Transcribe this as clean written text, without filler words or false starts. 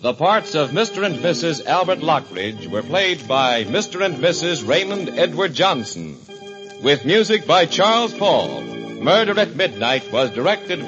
The parts of Mr. and Mrs. Albert Lockridge were played by Mr. and Mrs. Raymond Edward Johnson, with music by Charles Paul. Murder at Midnight was directed